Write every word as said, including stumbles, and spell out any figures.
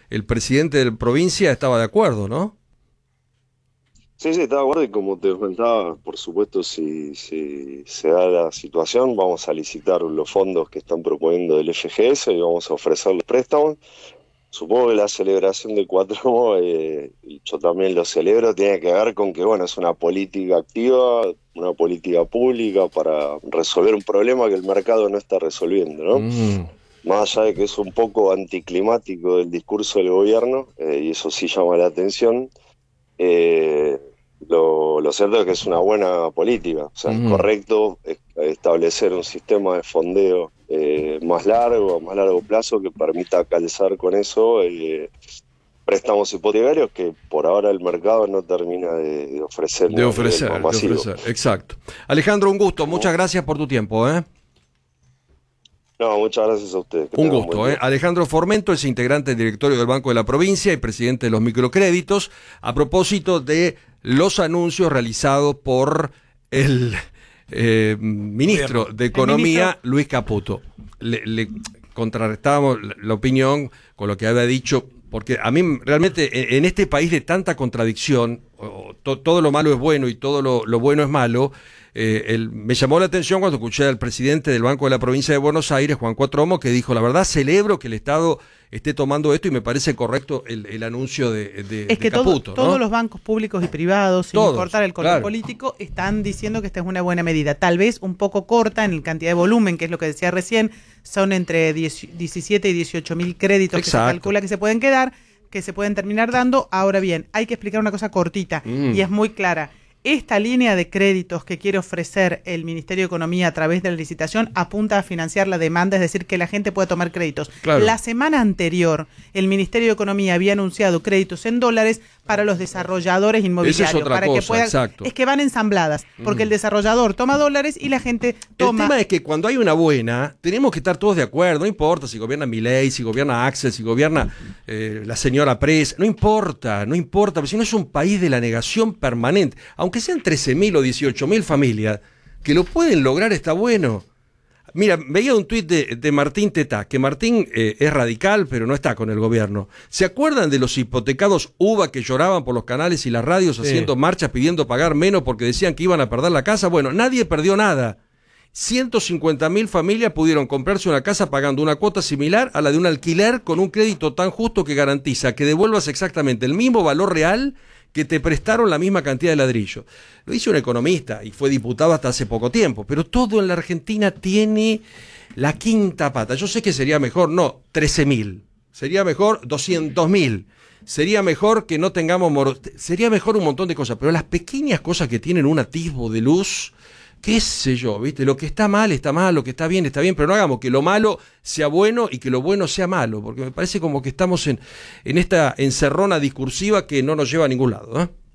el presidente de la provincia estaba de acuerdo, ¿no? Sí, sí, estaba de acuerdo y como te comentaba, por supuesto, si, si se da la situación, vamos a licitar los fondos que están proponiendo del F G S y vamos a ofrecer los préstamos. Supongo que la celebración de Cuatro, eh, y yo también lo celebro, tiene que ver con que, bueno, es una política activa, una política pública para resolver un problema que el mercado no está resolviendo, ¿no? Mm. Más allá de que es un poco anticlimático el discurso del gobierno, eh, y eso sí llama la atención, eh, lo, lo cierto es que es una buena política. O sea, es Mm. correcto es- establecer un sistema de fondeo eh, más largo, a más largo plazo, que permita calzar con eso eh, préstamos hipotecarios que por ahora el mercado no termina de, de ofrecer De a nivel más ofrecer, de masivo. ofrecer, exacto. Alejandro, un gusto, muchas ¿No? gracias por tu tiempo, ¿eh? No, muchas gracias a ustedes, que Un tengan un buen gusto, ¿eh? día. Alejandro Formento es integrante del directorio del Banco de la Provincia y presidente de los microcréditos, a propósito de los anuncios realizados por el eh, ministro Gobierno. de El Economía, ministro. Luis Caputo. Le, le contrarrestábamos la, la opinión con lo que había dicho, porque a mí realmente en, en este país de tanta contradicción, o, to, todo lo malo es bueno y todo lo, lo bueno es malo. Eh, el, me llamó la atención cuando escuché al presidente del Banco de la Provincia de Buenos Aires, Juan Cuatromo, que dijo, la verdad celebro que el Estado esté tomando esto y me parece correcto el, el anuncio de, de, Es de que todo- Caputo, ¿no? todos los bancos públicos y privados, sin Todos, importar el color claro. político, están diciendo que esta es una buena medida. Tal vez un poco corta en cantidad de volumen, que es lo que decía recién, son entre diez diecisiete y dieciocho mil créditos que se Exacto. calcula que se pueden quedar, que se pueden terminar dando. Ahora bien, hay que explicar una cosa cortita Mm. y es muy clara. Esta línea de créditos que quiere ofrecer el Ministerio de Economía a través de la licitación apunta a financiar la demanda, es decir, que la gente pueda tomar créditos. Claro. La semana anterior, el Ministerio de Economía había anunciado créditos en dólares para los desarrolladores inmobiliarios. Esa es otra para cosa, que puedan, exacto. Es que van ensambladas, porque el desarrollador toma dólares y la gente toma... El tema es que cuando hay una buena, tenemos que estar todos de acuerdo, no importa si gobierna Milei, si gobierna Axel, si gobierna eh, la señora Pres, no importa, no importa, porque si no es un país de la negación permanente, aunque sean trece mil o dieciocho mil familias, que lo pueden lograr está bueno. Mira, veía un tuit de, de Martín Tetá, que Martín eh, es radical, pero no está con el gobierno. ¿Se acuerdan de los hipotecados U B A que lloraban por los canales y las radios Sí. haciendo marchas pidiendo pagar menos porque decían que iban a perder la casa? Bueno, nadie perdió nada. ciento cincuenta mil familias pudieron comprarse una casa pagando una cuota similar a la de un alquiler con un crédito tan justo que garantiza que devuelvas exactamente el mismo valor real que te prestaron la misma cantidad de ladrillo. Lo dice un economista y fue diputado hasta hace poco tiempo, pero todo en la Argentina tiene la quinta pata. Yo sé que sería mejor, no, trece mil, sería mejor doscientos mil, sería mejor que no tengamos, moro... sería mejor un montón de cosas, pero las pequeñas cosas que tienen un atisbo de luz, qué sé yo, ¿viste? Lo que está mal está mal, lo que está bien está bien, pero no hagamos que lo malo sea bueno y que lo bueno sea malo, porque me parece como que estamos en, en esta encerrona discursiva que no nos lleva a ningún lado, ¿eh?